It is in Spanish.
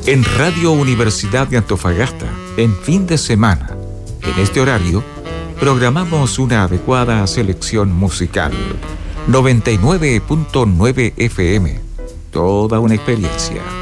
En Radio Universidad de Antofagasta, en fin de semana, en este horario, programamos una adecuada selección musical. 99.9 FM. Toda una experiencia.